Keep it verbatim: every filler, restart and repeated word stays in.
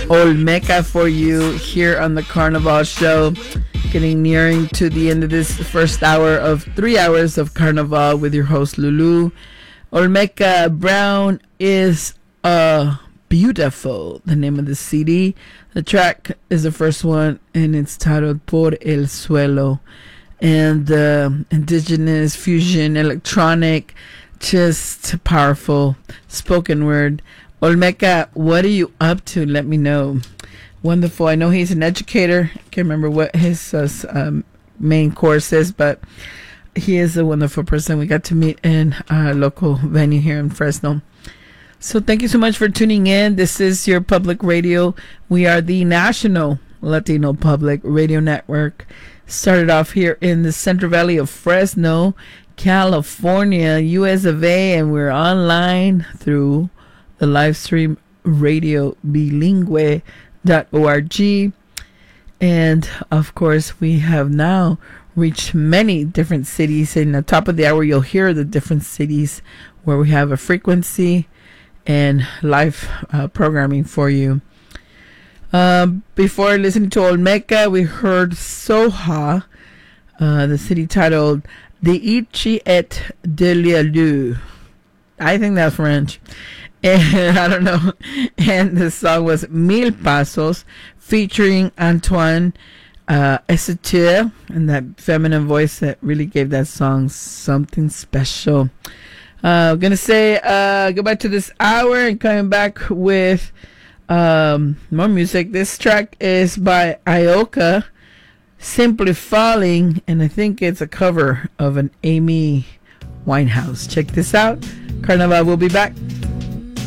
Olmeca for you here on the Carnival Show. Getting nearing to the end of this first hour of three hours of Carnival with your host Lulu. Olmeca Brown is uh, beautiful, the name of the C D. The track is the first one, and it's titled Por el Suelo. And uh, indigenous, fusion, electronic, just powerful spoken word. Olmeca, what are you up to? Let me know. Wonderful. I know he's an educator. I can't remember what his uh, um, main course is, but he is a wonderful person we got to meet in a local venue here in Fresno. So thank you so much for tuning in. This is your public radio. We are the National Latino Public Radio Network. Started off here in the Central Valley of Fresno, California, U S of A, and we're online through the live stream radio bilingue dot org. And of course, we have now reached many different cities. In the top of the hour, you'll hear the different cities where we have a frequency and live uh, programming for you. Uh, before listening to Olmeca, we heard Soha, uh, the city titled De Ichi et de Lialu. I think that's French. And I don't know. And the song was Mil Pasos, featuring Antoine uh, Esatir, and that feminine voice that really gave that song something special. Uh, I'm going to say uh, goodbye to this hour and coming back with um, more music. This track is by Ioka, Simply Falling, and I think it's a cover of an Amy Winehouse. Check this out. Carnival will be back.